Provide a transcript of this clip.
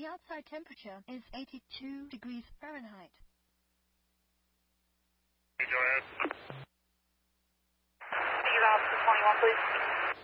The outside temperature is 82 degrees Fahrenheit. Go ahead. Can you get off to 21, please?